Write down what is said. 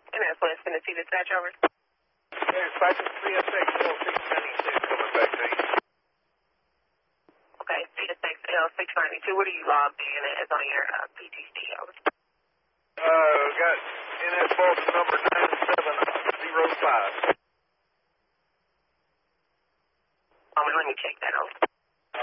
And that's West Tennessee dispatch over. There's 536 L692 coming back to you. Okay, CSX L692. What are you logged in as on your PTC over? Got NS bulletin number 9705. Let me check that over.